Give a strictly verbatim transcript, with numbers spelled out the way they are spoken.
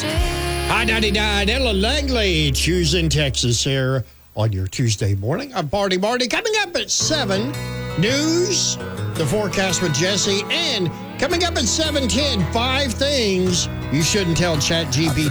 I ninety-nine, Ella Langley, choosing Texas here on your Tuesday morning. I'm Party Marty. Coming up at seven, news, the forecast with Jesse, and coming up at seven ten, five things you shouldn't tell ChatGPT.